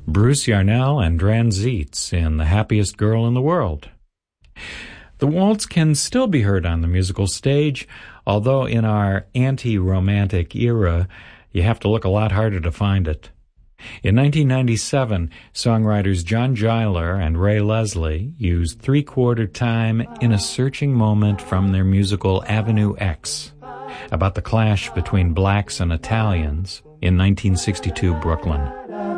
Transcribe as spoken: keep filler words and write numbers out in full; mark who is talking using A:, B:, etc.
A: Bruce Yarnell and Dran Zietz in The Happiest Girl in the World. The waltz can still be heard on the musical stage, although in our anti-romantic era, you have to look a lot harder to find it. In nineteen ninety-seven, songwriters John Giler and Ray Leslie used three-quarter time in a searching moment from their musical Avenue X, about the clash between blacks and Italians in nineteen sixty-two Brooklyn.